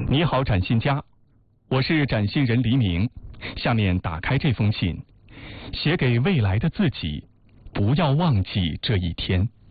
你好，展信家，我是展信人黎明。下面打开这封信，写给未来的自己，不要忘记这一天。